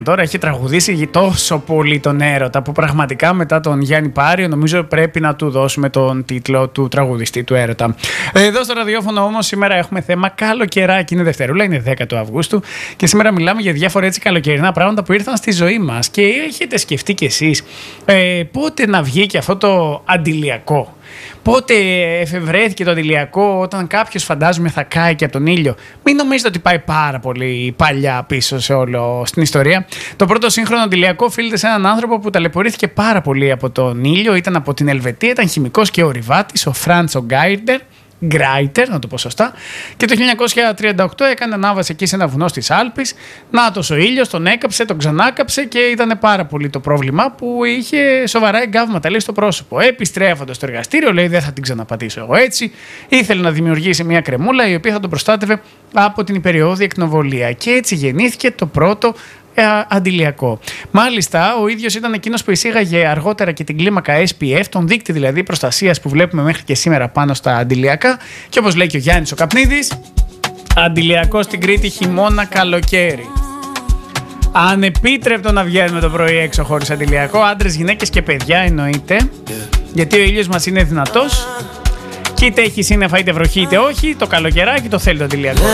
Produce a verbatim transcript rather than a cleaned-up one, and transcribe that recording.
Τώρα έχει τραγουδήσει τόσο πολύ τον έρωτα που πραγματικά μετά τον Γιάννη Πάριο νομίζω πρέπει να του δώσουμε τον τίτλο του τραγουδιστή του έρωτα. Εδώ στο ραδιόφωνο όμως σήμερα έχουμε θέμα καλοκαιράκι. Είναι Δευτερούλα, είναι δέκα του Αυγούστου και σήμερα μιλάμε για διάφορα έτσι καλοκαιρινά πράγματα που ήρθαν στη ζωή μας. Και έχετε σκεφτεί κι εσείς ε, πότε να βγει και αυτό το αντιλιακό. Πότε εφευρέθηκε το αντιλιακό, όταν κάποιος φαντάζομαι θα κάει και από τον ήλιο. Μην νομίζετε ότι πάει πάρα πολύ παλιά πίσω σε όλο στην ιστορία. Το πρώτο σύγχρονο αντιλιακό οφείλεται σε έναν άνθρωπο που ταλαιπωρήθηκε πάρα πολύ από τον ήλιο. Ήταν από την Ελβετία, ήταν χημικός και ορειβάτης, ο Φράντσο Γκάιρτερ. Γκράιτερ, να το πω σωστά, και το χίλια εννιακόσια τριάντα οκτώ έκανε ανάβαση εκεί σε ένα βουνό στις Άλπεις. Νάτος ο ήλιος, τον έκαψε, τον ξανάκαψε και ήταν πάρα πολύ το πρόβλημα που είχε σοβαρά εγκάβματα, λέει, στο πρόσωπο. Επιστρέφοντας στο εργαστήριο, λέει, δεν θα την ξαναπατήσω εγώ έτσι. Ήθελε να δημιουργήσει μια κρεμούλα η οποία θα τον προστάτευε από την υπεριόδια εκνοβολία. Και έτσι γεννήθηκε το πρώτο αντιλιακό. Μάλιστα, ο ίδιος ήταν εκείνος που εισήγαγε αργότερα και την κλίμακα ες πι εφ, τον δείκτη δηλαδή προστασίας που βλέπουμε μέχρι και σήμερα πάνω στα αντιλιακά. Και όπως λέει και ο Γιάννης ο Καπνίδης, αντιλιακό στην Κρήτη χειμώνα καλοκαίρι. Ανεπίτρεπτο να βγαίνουμε το πρωί έξω χωρίς αντιλιακό, άντρες, γυναίκες και παιδιά εννοείται, γιατί ο ήλιος μας είναι δυνατός και είτε έχει σύννεφα είτε βροχή είτε όχι, το καλοκαιράκι το θέλει το αντιλιακό.